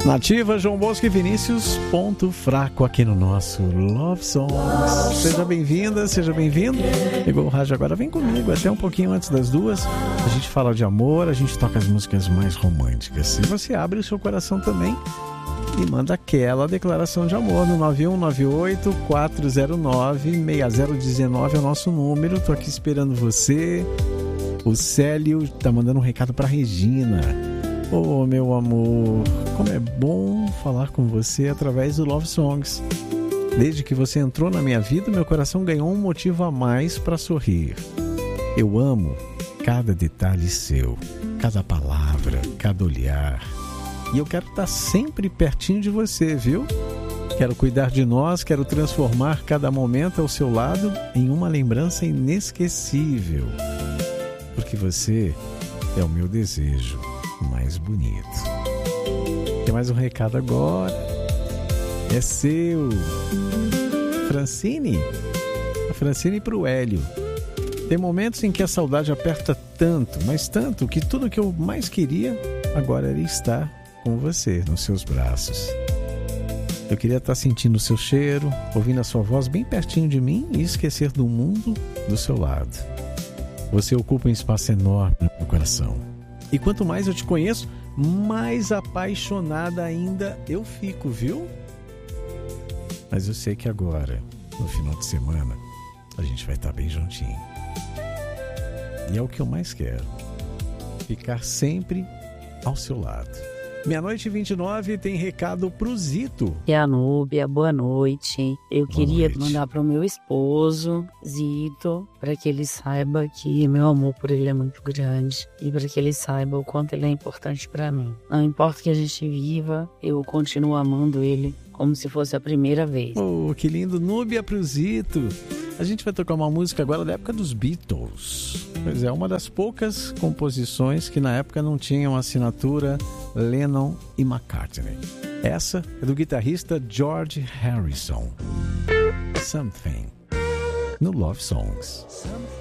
Nativa, João Bosco e Vinícius, ponto fraco aqui no nosso Love Songs. Seja bem-vinda, seja bem-vindo. Ligou o rádio agora, vem comigo até um pouquinho antes das 2. A gente fala de amor, a gente toca as músicas mais românticas. E você abre o seu coração também e manda aquela declaração de amor no 9198-409-6019 é o nosso número. Tô aqui esperando você. O Célio tá mandando um recado pra Regina. Oh, meu amor, como é bom falar com você através do Love Songs. Desde que você entrou na minha vida, meu coração ganhou um motivo a mais para sorrir. Eu amo cada detalhe seu, cada palavra, cada olhar. E eu quero estar sempre pertinho de você, viu? Quero cuidar de nós, quero transformar cada momento ao seu lado em uma lembrança inesquecível. Porque você é o meu desejo mais bonito. Tem mais um recado agora. É seu. Francine. A Francine pro Hélio. Tem momentos em que a saudade aperta tanto, mas tanto, que tudo que eu mais queria agora era estar com você, nos seus braços. Eu queria estar sentindo o seu cheiro, ouvindo a sua voz bem pertinho de mim e esquecer do mundo do seu lado. Você ocupa um espaço enorme no meu coração. E quanto mais eu te conheço, mais apaixonada ainda eu fico, viu? Mas eu sei que agora, no final de semana, a gente vai estar bem juntinho. E é o que eu mais quero. Ficar sempre ao seu lado. Meia-noite e 29 tem recado pro Zito. E a Núbia, boa noite. Eu queria mandar pro meu esposo, Zito, para que ele saiba que meu amor por ele é muito grande e para que ele saiba o quanto ele é importante para mim. Não importa que a gente viva, eu continuo amando ele como se fosse a primeira vez. Oh, que lindo. Núbia pro Zito. A gente vai tocar uma música agora da época dos Beatles. Pois é, uma das poucas composições que na época não tinham assinatura Lennon e McCartney. Essa é do guitarrista George Harrison. Something, no Love Songs.